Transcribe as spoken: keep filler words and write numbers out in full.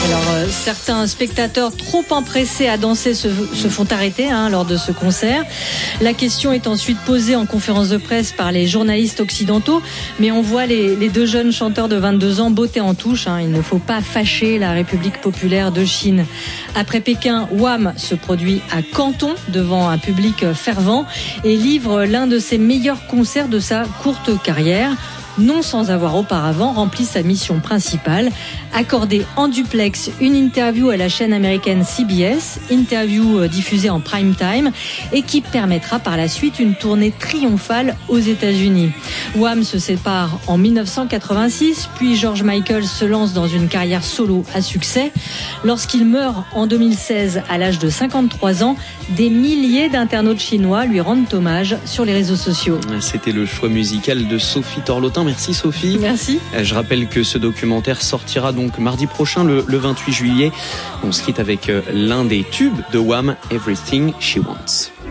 Alors, euh, certains spectateurs trop empressés à danser se, se font arrêter hein, lors de ce concert. La question est ensuite posée en conférence de presse par les journalistes occidentaux, mais on voit les, les deux jeunes chanteurs de vingt-deux ans botter en touche. Hein. Il ne faut pas fâcher la République populaire de Chine. Après Pékin, Wham se produit à Canton devant un public fervent et livre l'un de ses meilleurs concerts de sa courte carrière. Non sans avoir auparavant rempli sa mission principale, accorder en duplex une interview à la chaîne américaine C B S, interview diffusée en prime time et qui permettra par la suite une tournée triomphale aux États-Unis. Wham se sépare en dix-neuf cent quatre-vingt-six, puis George Michael se lance dans une carrière solo à succès. Lorsqu'il meurt en deux mille seize à l'âge de cinquante-trois ans, des milliers d'internautes chinois lui rendent hommage sur les réseaux sociaux. C'était le choix musical de Sophie Torlotin. Merci Sophie. Merci. Je rappelle que ce documentaire sortira donc mardi prochain, le, le vingt-huit juillet. On se quitte avec l'un des tubes de Wham, Everything She Wants.